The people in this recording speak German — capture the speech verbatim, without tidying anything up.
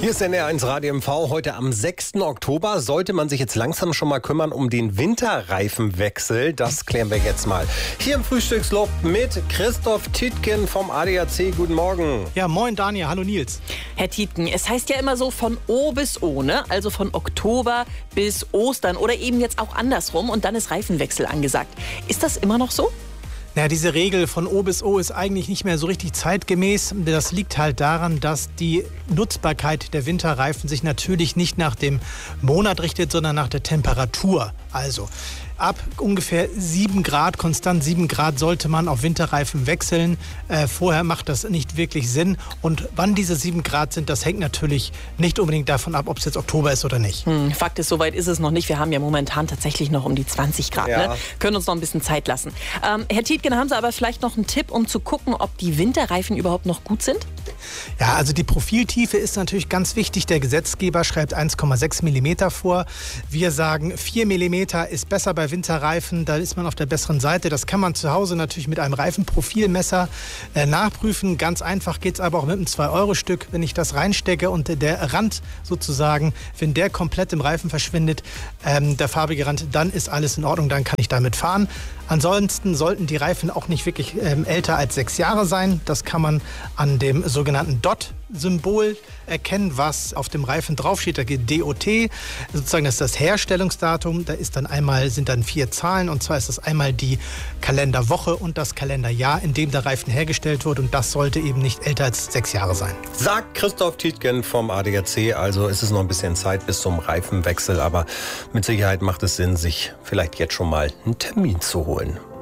Hier ist N R eins Radio M V. Heute am sechsten Oktober sollte man sich jetzt langsam schon mal kümmern um den Winterreifenwechsel. Das klären wir jetzt mal. Hier im Frühstückslob mit Christoph Tietgen vom A D A C. Guten Morgen. Ja, moin Daniel, hallo Nils. Herr Tietgen, es heißt ja immer so von O bis O, ne? Also von Oktober bis Ostern oder eben jetzt auch andersrum und dann ist Reifenwechsel angesagt. Ist das immer noch so? Ja, diese Regel von O bis O ist eigentlich nicht mehr so richtig zeitgemäß. Das liegt halt daran, dass die Nutzbarkeit der Winterreifen sich natürlich nicht nach dem Monat richtet, sondern nach der Temperatur. Also ab ungefähr sieben Grad, konstant sieben Grad, sollte man auf Winterreifen wechseln. Äh, vorher macht das nicht wirklich Sinn. Und wann diese sieben Grad sind, das hängt natürlich nicht unbedingt davon ab, ob es jetzt Oktober ist oder nicht. Hm, Fakt ist, soweit ist es noch nicht. Wir haben ja momentan tatsächlich noch um die zwanzig Grad. Ja. Ne? Können uns noch ein bisschen Zeit lassen. Ähm, Herr Tietgen, haben Sie aber vielleicht noch einen Tipp, um zu gucken, ob die Winterreifen überhaupt noch gut sind? Ja, also die Profiltiefe ist natürlich ganz wichtig. Der Gesetzgeber schreibt eins Komma sechs Millimeter vor. Wir sagen, vier Millimeter ist besser bei Winterreifen. Da ist man auf der besseren Seite. Das kann man zu Hause natürlich mit einem Reifenprofilmesser äh, nachprüfen. Ganz einfach geht es aber auch mit einem zwei Euro Stück. Wenn ich das reinstecke und der Rand sozusagen, wenn der komplett im Reifen verschwindet, ähm, der farbige Rand, dann ist alles in Ordnung. Dann kann ich damit fahren. Ansonsten sollten die Reifen auch nicht wirklich ähm, älter als sechs Jahre sein. Das kann man an dem sogenannten D O T-Symbol erkennen, was auf dem Reifen draufsteht. Da geht D O T, sozusagen das ist das Herstellungsdatum. Da ist dann einmal, sind dann vier Zahlen, und zwar ist das einmal die Kalenderwoche und das Kalenderjahr, in dem der Reifen hergestellt wurde, und das sollte eben nicht älter als sechs Jahre sein. Sagt Christoph Tietgen vom A D A C. Also ist es noch ein bisschen Zeit bis zum Reifenwechsel, aber mit Sicherheit macht es Sinn, sich vielleicht jetzt schon mal einen Termin zu holen.